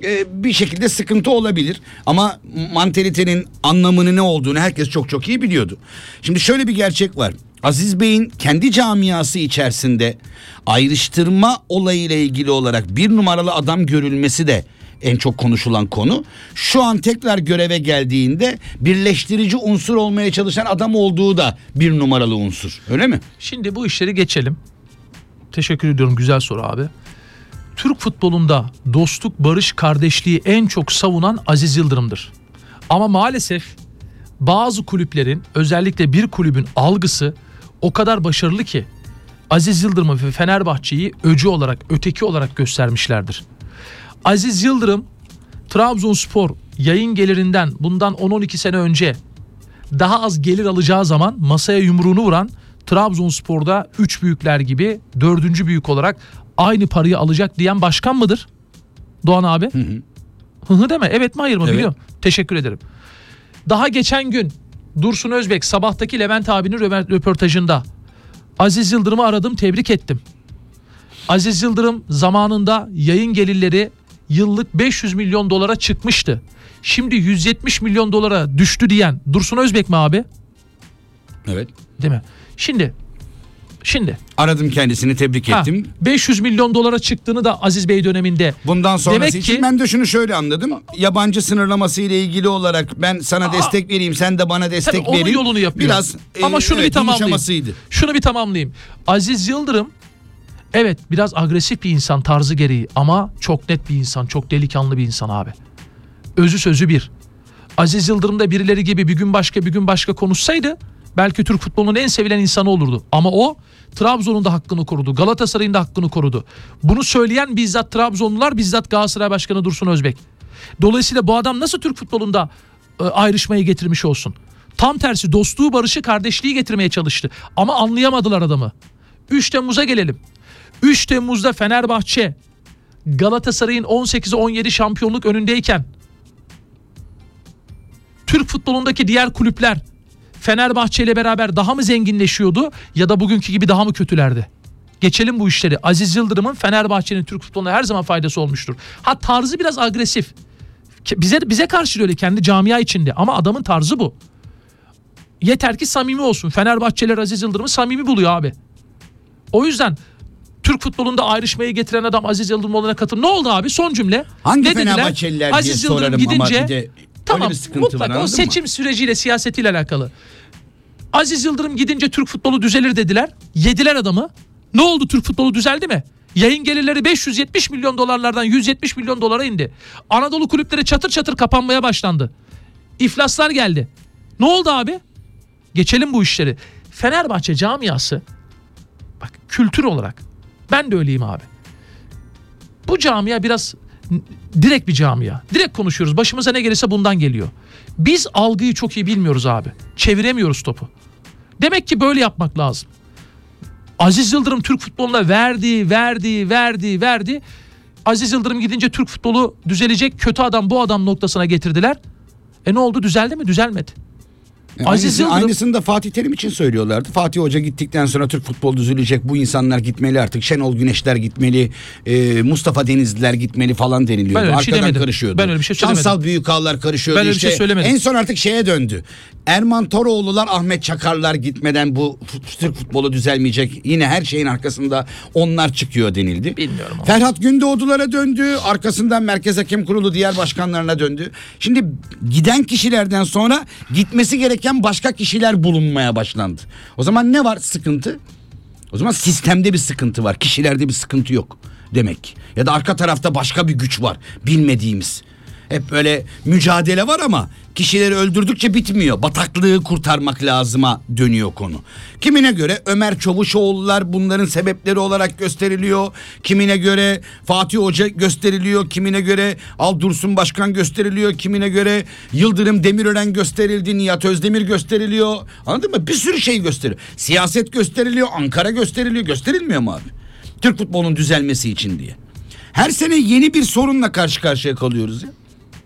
bir şekilde sıkıntı olabilir. Ama mantalitenin anlamını ne olduğunu herkes çok çok iyi biliyordu. Şimdi şöyle bir gerçek var. Aziz Bey'in kendi camiası içerisinde ayrıştırma olayıyla ilgili olarak bir numaralı adam görülmesi de en çok konuşulan konu. Şu an tekrar göreve geldiğinde birleştirici unsur olmaya çalışan adam olduğu da bir numaralı unsur. Öyle mi? Şimdi bu işleri geçelim. Teşekkür ediyorum, güzel soru abi. Türk futbolunda dostluk, barış, kardeşliği en çok savunan Aziz Yıldırım'dır. Ama maalesef bazı kulüplerin, özellikle bir kulübün algısı o kadar başarılı ki Aziz Yıldırım'ı ve Fenerbahçe'yi öcü olarak, öteki olarak göstermişlerdir. Aziz Yıldırım, Trabzonspor yayın gelirinden bundan 10-12 sene önce daha az gelir alacağı zaman masaya yumruğunu vuran, Trabzonspor'da 3 büyükler gibi 4. büyük olarak aynı parayı alacak diyen başkan mıdır? Doğan abi. Hı hı deme. Evet mi hayır mı, biliyorum. Teşekkür ederim. Daha geçen gün Dursun Özbek sabahtaki Levent abinin röportajında Aziz Yıldırım'ı aradım, tebrik ettim. Aziz Yıldırım zamanında yayın gelirleri yıllık 500 milyon dolara çıkmıştı. Şimdi 170 milyon dolara düştü diyen Dursun Özbek mi abi? Evet. Değil mi? Şimdi aradım kendisini, tebrik ettim. 500 milyon dolara çıktığını da Aziz Bey döneminde. Bundan sonrası demek için ki, ben de şunu şöyle anladım. Yabancı sınırlaması ile ilgili olarak ben sana destek vereyim, sen de bana destek onun verin. yolunu yapıyor. Biraz ama şunu bir tamamlayayım. Şunu bir tamamlayayım. Aziz Yıldırım evet biraz agresif bir insan tarzı gereği ama çok net bir insan, çok delikanlı bir insan abi. Özü sözü bir. Aziz Yıldırım da birileri gibi bir gün başka bir gün başka konuşsaydı belki Türk futbolunun en sevilen insanı olurdu. Ama o Trabzon'un da hakkını korudu. Galatasaray'ın da hakkını korudu. Bunu söyleyen bizzat Trabzonlular, bizzat Galatasaray Başkanı Dursun Özbek. Dolayısıyla bu adam nasıl Türk futbolunda ayrışmayı getirmiş olsun? Tam tersi dostluğu, barışı, kardeşliği getirmeye çalıştı. Ama anlayamadılar adamı. 3 Temmuz'a gelelim. 3 Temmuz'da Fenerbahçe Galatasaray'ın 18'e 17 şampiyonluk önündeyken Türk futbolundaki diğer kulüpler Fenerbahçe ile beraber daha mı zenginleşiyordu ya da bugünkü gibi daha mı kötülerdi? Geçelim bu işleri. Aziz Yıldırım'ın Fenerbahçe'nin Türk futboluna her zaman faydası olmuştur. Ha, tarzı biraz agresif. Bize karşı öyle, kendi camia içinde, ama adamın tarzı bu. Yeter ki samimi olsun. Fenerbahçeliler Aziz Yıldırım'ı samimi buluyor abi. O yüzden Türk futbolunda ayrışmayı getiren adam Aziz Yıldırım olana katılım. Ne oldu abi? Son cümle. Hangi ne Fenerbahçeliler dediler? diye Aziz Yıldırım sorarım gidince, ama bir de tamam, bir sıkıntı var, mutlaka o seçim süreciyle, siyasetiyle alakalı. Aziz Yıldırım gidince Türk futbolu düzelir dediler. Yediler adamı. Ne oldu, Türk futbolu düzeldi mi? Yayın gelirleri 570 milyon dolarlardan 170 milyon dolara indi. Anadolu kulüpleri çatır çatır kapanmaya başlandı. İflaslar geldi. Ne oldu abi? Geçelim bu işleri. Fenerbahçe camiası, bak, kültür olarak ben de öyleyim abi. Bu camia biraz direkt bir camia. Direkt konuşuyoruz. Başımıza ne gelirse bundan geliyor. Biz algıyı çok iyi bilmiyoruz abi. Çeviremiyoruz topu. Demek ki böyle yapmak lazım. Aziz Yıldırım Türk futboluna verdi. Aziz Yıldırım gidince Türk futbolu düzelecek, kötü adam bu adam noktasına getirdiler. Ne oldu? Düzeldi mi? Düzelmedi. Aynısını da Fatih Terim için söylüyorlardı. Fatih Hoca gittikten sonra Türk futbolu düzelecek, bu insanlar gitmeli artık. Şenol Güneşler gitmeli, Mustafa Denizliler gitmeli falan deniliyordu. Arkadan karışıyordu. Ben öyle bir şey söylemedim. Şansal Büyükallar karışıyordu. Ben öyle bir şey söylemedim. En son artık şeye döndü. Erman Toroğlular, Ahmet Çakarlar gitmeden bu Türk futbolu düzelmeyecek. Yine her şeyin arkasında onlar çıkıyor denildi. Bilmiyorum ama. Ferhat Gündoğdu'lara döndü. Arkasından Merkez Hakem Kurulu diğer başkanlarına döndü. Şimdi giden kişilerden sonra gitmesi gereken başka kişiler bulunmaya başlandı. O zaman ne var? Sıkıntı. O zaman sistemde bir sıkıntı var. Kişilerde bir sıkıntı yok demek. Ya da arka tarafta başka bir güç var, bilmediğimiz. Hep böyle mücadele var ama kişileri öldürdükçe bitmiyor. Bataklığı kurtarmak lazıma dönüyor konu. Kimine göre Ömer Çavuşoğullar bunların sebepleri olarak gösteriliyor. Kimine göre Fatih Hoca gösteriliyor. Kimine göre Al Dursun Başkan gösteriliyor. Kimine göre Yıldırım Demirören gösterildi. Nihat Özdemir gösteriliyor. Anladın mı? Bir sürü şey gösteriliyor. Siyaset gösteriliyor. Ankara gösteriliyor. Gösterilmiyor mu abi? Türk futbolunun düzelmesi için diye. Her sene yeni bir sorunla karşı karşıya kalıyoruz ya.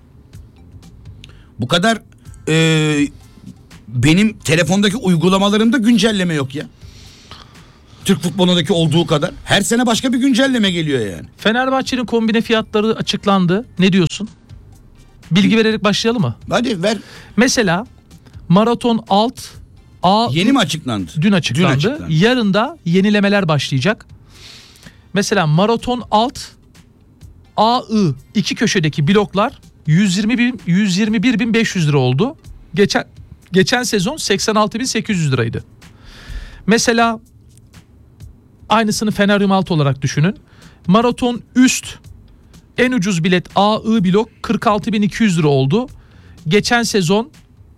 Bu kadar benim telefondaki uygulamalarımda güncelleme yok ya. Türk futbolundaki olduğu kadar. Her sene başka bir güncelleme geliyor yani. Fenerbahçe'nin kombine fiyatları açıklandı. Ne diyorsun? Bilgi vererek başlayalım mı? Hadi ver. Mesela maraton alt A Yeni mi açıklandı? dün açıklandı. Yarın da yenilemeler başlayacak. Mesela maraton alt AI iki köşedeki bloklar 121.500 lira oldu. Geçen sezon 86.800 liraydı. Mesela aynısını Feneryum alt olarak düşünün. Maraton üst en ucuz bilet AI blok 46.200 lira oldu. Geçen sezon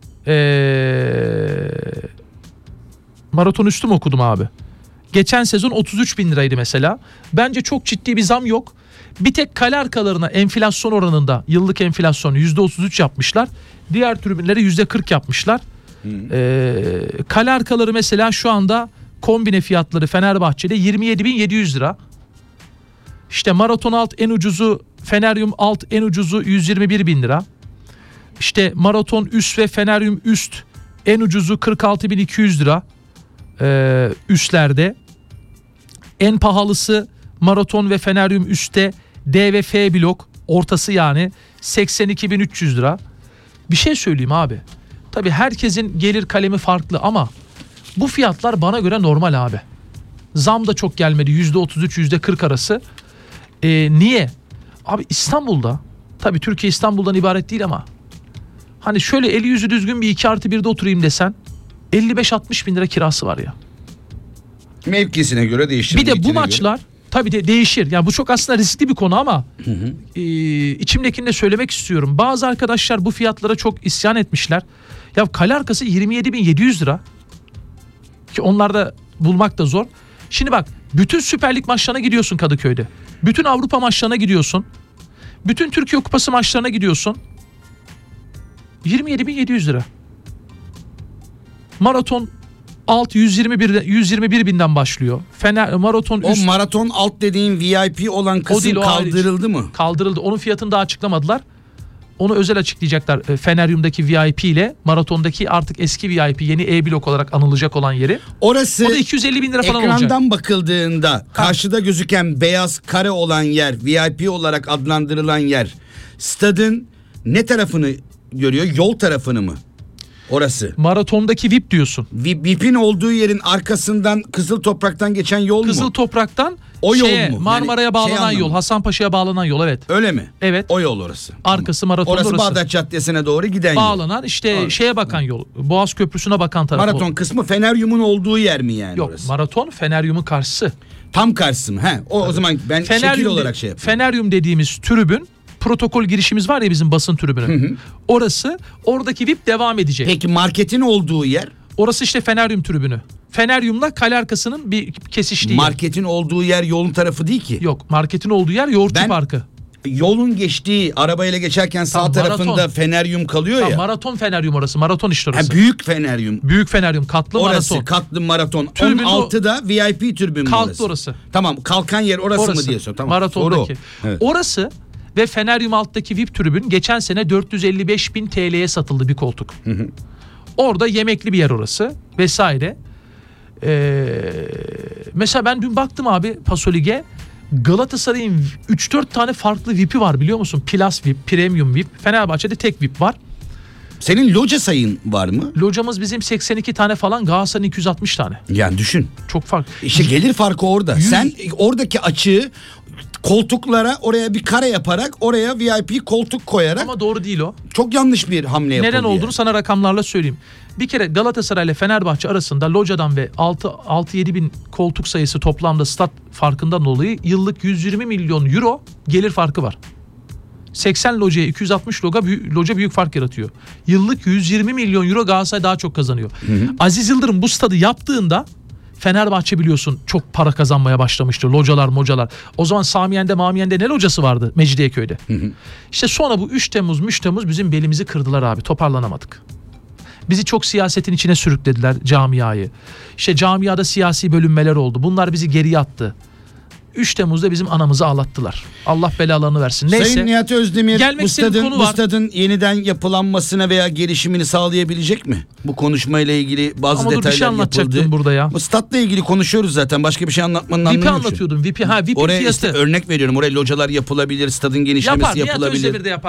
maraton üstü mü okudum abi? Geçen sezon 33.000 liraydı mesela. Bence çok ciddi bir zam yok. Bir tek kale arkalarına enflasyon oranında yıllık enflasyon %33 yapmışlar. Diğer tribünleri %40 yapmışlar. Kale arkaları mesela şu anda kombine fiyatları Fenerbahçe'de 27.700 lira. İşte maraton alt en ucuzu, Feneryum alt en ucuzu 121.000 lira. İşte maraton üst ve Feneryum üst en ucuzu 46.200 lira üstlerde. En pahalısı maraton ve Feneryum üstte D ve F blok ortası yani 82.300 lira. Bir şey söyleyeyim abi. Tabii herkesin gelir kalemi farklı ama bu fiyatlar bana göre normal abi. Zam da çok gelmedi. %33, %40 arası. Niye? Abi İstanbul'da, tabii Türkiye İstanbul'dan ibaret değil ama hani şöyle eli yüzü düzgün bir 2+1'de oturayım desen 55-60 bin lira kirası var ya. Mevkisine göre değişir. Bir de bu maçlar tabii de değişir. Yani bu çok aslında riskli bir konu ama içimdekini de söylemek istiyorum. Bazı arkadaşlar bu fiyatlara çok isyan etmişler. Ya kale arkası 27.700 lira. Ki onlarda bulmak da zor. Şimdi bak, bütün Süper Lig maçlarına gidiyorsun Kadıköy'de. Bütün Avrupa maçlarına gidiyorsun. Bütün Türkiye Kupası maçlarına gidiyorsun. 27.700 lira. Maraton alt 121 binden başlıyor. Maraton üst. O maraton alt dediğin VIP olan kısım değil, kaldırıldı mı? Kaldırıldı. Onun fiyatını daha açıklamadılar. Onu özel açıklayacaklar. Feneryum'daki VIP ile maratondaki artık eski VIP, yeni E blok olarak anılacak olan yeri. Orası o da 250 bin lira falan olacak. Ekrandan bakıldığında karşıda gözüken beyaz kare olan yer, VIP olarak adlandırılan yer, stadın ne tarafını görüyor? Yol tarafını mı? Orası. Maratondaki VIP diyorsun. VIP'in olduğu yerin arkasından Kızıl Toprak'tan geçen yol mu? Kızıl Toprak'tan o yol mu? Marmara'ya Yani bağlanan yol, Hasanpaşa'ya bağlanan yol, evet. Öyle mi? Evet. O yol orası. Arkası maraton orası. Orası Bağdat Caddesi'ne doğru giden bağlanan yol. işte Doğru. şeye bakan yol. Boğaz Köprüsü'ne bakan tarafı. Maraton kısmı Feneryum'un olduğu yer mi yani? Yok, orası? maraton Feneryum'un karşısı. Tam karşısı mı? O zaman ben şekil olarak şey yapayım. Feneryum dediğimiz tribün, protokol girişimiz var ya bizim basın tribünü. Orası, oradaki VIP devam edecek. Peki marketin olduğu yer? Orası işte Feneryum tribünü. Feneryum'la kale arkasının bir kesiştiği Marketin olduğu yer yolun tarafı değil ki. Yok, marketin olduğu yer Yoğurtçu Parkı. Yolun geçtiği, arabayla geçerken sağ tarafında maraton. Feneryum kalıyor ya. Maraton Feneryum orası. Maraton işte orası. Büyük Feneryum. Büyük Feneryum, katlı orası, maraton. katlı maraton. Tribün 16'da VIP tribün mü kalktı orası. Tamam, kalkan yer orası mı diyorsun? Tamam. Maratondaki. Evet. Orası ve Feneryum alttaki VIP tribün geçen sene 455.000 TL'ye satıldı bir koltuk. Orada yemekli bir yer orası vesaire. Mesela ben dün baktım abi Paso Lig'e. Galatasaray'ın 3-4 tane farklı VIP'i var biliyor musun? Plus VIP, Premium VIP. Fenerbahçe'de tek VIP var. Senin loca sayın var mı? Locamız bizim 82 tane falan, Galatasaray'ın 260 tane. Yani düşün. Çok farklı. İşte gelir farkı orada. Sen oradaki açığı koltuklara, oraya bir kare yaparak, oraya VIP koltuk koyarak. Ama doğru değil o. Çok yanlış bir hamle yapıldı. Neden olduğunu sana rakamlarla söyleyeyim. Bir kere Galatasaray ile Fenerbahçe arasında locadan ve 6-7 bin koltuk sayısı toplamda stat farkından dolayı yıllık 120 milyon euro gelir farkı var. 80 locaya 260 loca büyük fark yaratıyor. Yıllık 120 milyon euro Galatasaray daha çok kazanıyor. Aziz Yıldırım bu stadı yaptığında Fenerbahçe biliyorsun çok para kazanmaya başlamıştı. Localar, mocalar. O zaman Samiyen'de ne locası vardı Mecidiyeköy'de? İşte sonra bu 3 Temmuz bizim belimizi kırdılar abi. Toparlanamadık. Bizi çok siyasetin içine sürüklediler, camiayı. İşte camiada siyasi bölünmeler oldu. Bunlar bizi geriye attı. 3 Temmuz'da bizim anamızı ağlattılar. Allah belalarını versin. Neyse. Sayın Nihat Özdemir Gelmek bu istediğim konu bu var. stadın yeniden yapılanmasına veya gelişimini sağlayabilecek mi? Bu konuşmayla ilgili bazı Ama dur, bir detaylar şey anlatacaktım yapıldı. burada ya. Bu statla ilgili konuşuyoruz zaten. Başka bir şey anlatmanın VIP'i anlamı yok. anlatıyordum. VIP'in Oraya fiyatı. işte örnek veriyorum. Oraya localar yapılabilir, stadın genişlemesi Yapar. Nihat yapılabilir. Özdemir de yapar.